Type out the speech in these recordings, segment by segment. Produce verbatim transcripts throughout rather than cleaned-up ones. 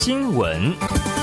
新闻。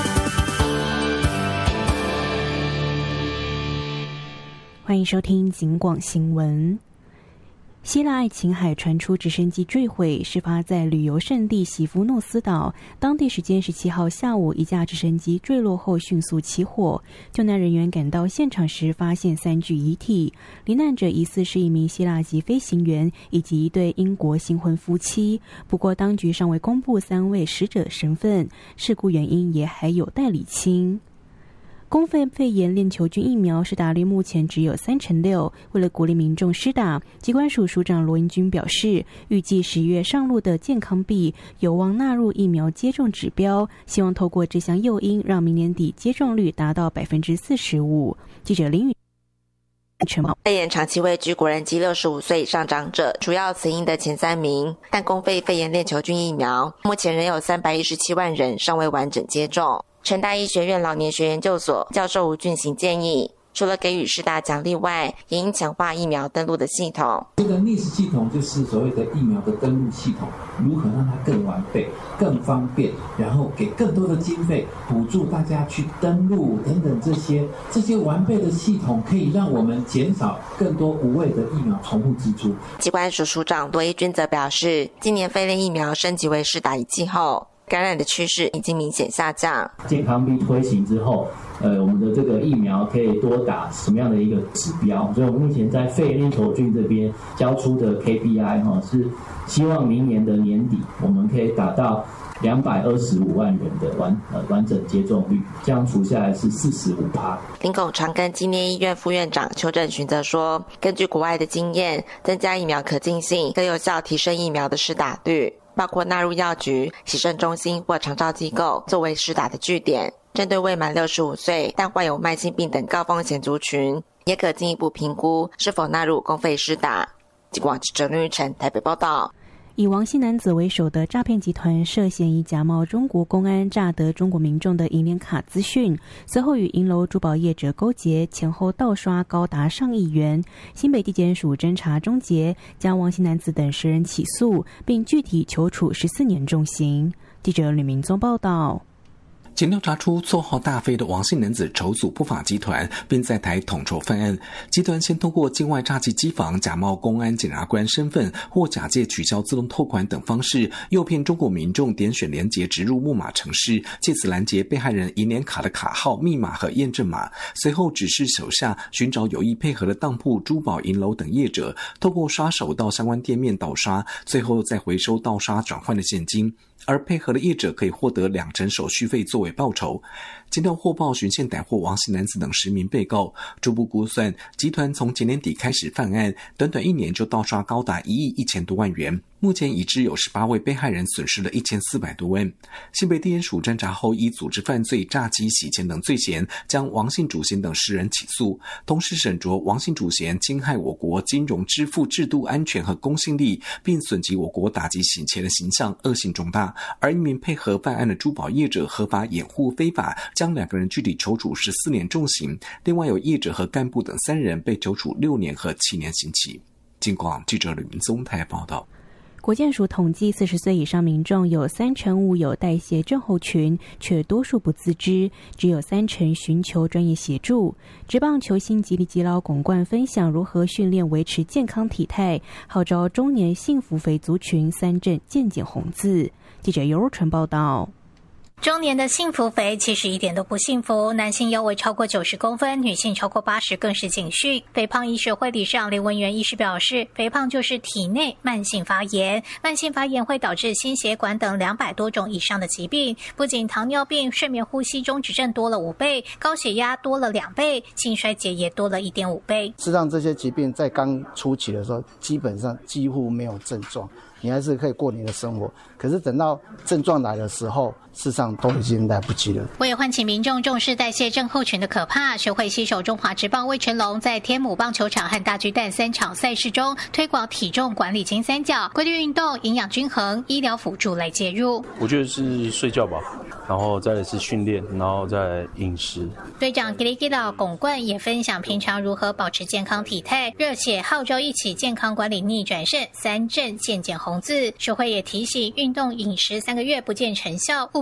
欢迎收听警广新闻。希腊爱琴海传出直升机坠毁，事发在旅游胜地席夫诺斯岛。当地时间十七号下午，一架直升机坠落后迅速起火。救难人员赶到现场时，发现三具遗体，罹难者疑似是一名希腊籍飞行员以及一对英国新婚夫妻。不过，当局尚未公布三位死者身份，事故原因也还有待厘清。公费肺炎链球菌疫苗施打率目前只有三成六。为了鼓励民众施打，疾管署署长罗英军表示，预计十月上路的健康币有望纳入疫苗接种指标，希望透过这项诱因，让明年底接种率达到百分之四十五。记者林宇。 肺炎长期位居国人及六十五岁以上长者主要死因的前三名，但公费肺炎链球菌疫苗目前仍有三百一十七万人尚未完整接种。成大医学院老年学研究所教授吴俊行建议，除了给予施打奖励外，也应强化疫苗登录的系统。 这个 N I S 系统就是所谓的疫苗的登录系统，如何让它更完备、更方便，然后给更多的经费补助大家去登录等等，这些这些完备的系统可以让我们减少更多无谓的疫苗重复支出。 疾管署署长罗一军则表示，今年肺链疫苗升级为施打一剂后，感染的趋势已经明显下降。 健康币推行之后，呃，我们的这个疫苗可以多打什么样的一个指标？所以我们目前在肺链球菌这边交出的 K P I 哈，是希望明年的年底我们可以达到两百二十五万人的完呃完整接种率，这样除下来是四十五趴。 林口长庚纪念医院副院长邱正群则说，根据国外的经验，增加疫苗可进性，更有效提升疫苗的施打率。包括纳入药局、洗肾中心或长照机构作为施打的据点，针对未满六十五岁但患有慢性病等高风险族群，也可进一步评估是否纳入公费施打。警广记者林玉成台北报道。 以王姓男子为首的诈骗集团涉嫌以假冒中国公安诈得中国民众的银联卡资讯，随后与银楼珠宝业者勾结，前后盗刷高达上亿元。新北地检署侦查终结，将王姓男子等十人起诉，并具体求处十四年重刑。记者吕明宗报道。 检调查出绰号大飞的王姓男子筹组不法集团，并在台统筹犯案。集团先通过境外诈欺机房、假冒公安检察官身份或假借取消自动扣款等方式，诱骗中国民众点选连结植入木马程式，借此拦截被害人银联卡的卡号、密码和验证码。随后指示手下寻找有意配合的当铺、珠宝、银楼等业者，透过刷手到相关店面盗刷，最后再回收盗刷转换的现金。而配合的业者可以获得两成手续费作为报酬。检调获报循线逮获王姓男子等十名被告，初步估算，集团从前年底开始犯案，短短一年就盗刷高达一亿一千多万元。目前已知有十八位被害人损失了一千四百多万。新北地检署侦查后，依组织犯罪、诈欺、洗钱等罪嫌，将王姓主嫌等十人起诉，同时审酌王姓主嫌侵害我国金融支付制度安全和公信力，并损及我国打击洗钱的形象，恶性重大。而一名配合犯案的珠宝业者合法掩护非法，将两个人具体求处十四年重刑，另外有业者和干部等三人被求处六年和七年刑期。警广记者吕明宗台报道。 国健署统计，四十岁以上民众有三成五有代谢症候群，却多数不自知，只有三成寻求专业协助。职棒球星吉力吉劳巩冠分享如何训练维持健康体态，号召中年幸福肥族群三症渐渐红字。记者尤若纯报道。 中年的幸福肥其实一点都不幸福，男性腰围超过九十公分，女性超过八十更是警讯。肥胖医学会理事长林文元医师表示，肥胖就是体内慢性发炎，慢性发炎会导致心血管等两百多种以上的疾病，不仅糖尿病、睡眠呼吸中止症多了五倍，高血压多了两倍，心衰竭也多了一点五倍。 事实上，这些疾病在刚初期的时候，基本上几乎没有症状，你还是可以过你的生活。可是等到症状来的时候，事实上都已经来不及了。 为唤起民众重视代谢症候群的可怕，学会携手中华职棒魏全龙在天母棒球场和大巨蛋三场赛事中推广体重管理金三角，规律运动、营养均衡、医疗辅助来介入。 我觉得是睡觉吧，然后再来是训练，然后再饮食。 队长吉力吉劳巩冠也分享平常如何保持健康体态，热血号召一起健康管理逆转胜，三症渐渐红字。学会也提醒，运动饮食三个月不见成效，务必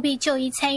务必就医参与